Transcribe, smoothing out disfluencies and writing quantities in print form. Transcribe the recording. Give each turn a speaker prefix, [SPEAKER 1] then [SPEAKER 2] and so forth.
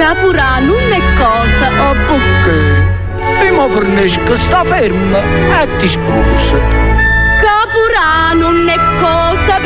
[SPEAKER 1] Capurà non è cosa.
[SPEAKER 2] Ah, perché? Prima fornisco sta ferma e ti sposa.
[SPEAKER 1] Capurà non è cosa